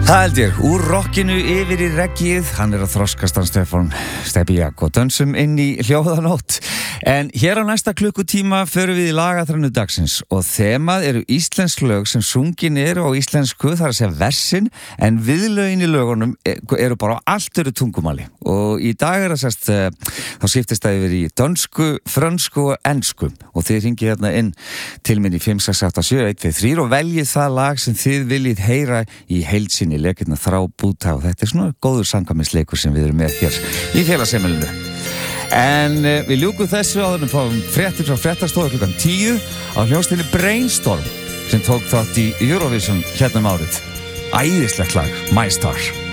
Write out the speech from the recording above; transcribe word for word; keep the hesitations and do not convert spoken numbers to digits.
Það held ég, úr rockinu yfir í reggið, hann er að þroskast hann Stefán Stebbiak og dönsum inn í hljóðanótt. En hér á næsta klukkutíma förum við í lagaþrennu dagsins og þemað eru íslensk lög sem sungin eru á íslensku, það er að segja versin, en viðlögin í lögunum eru bara á allt öru tungumali. Og í dag er það sérst, þá skiptist það yfir í dönsku, frönsku og ensku og þið hringið hérna inn til minn í fimm sex átta sjö eitt tvö þrjú og veljið það lag sem þið viljið heyra í heild sinni. Lekirna þrá búta og þetta er svona góður samkvæmisleikur sem við erum með hér í félagsheimilinu. En uh, við ljúkum þessu áður en fáum fréttir frá fréttastofu klukkan tíu á hljómsveitinni Brainstorm sem tók þátt í Eurovision hérna um árið. Æðislegt lag, My Star.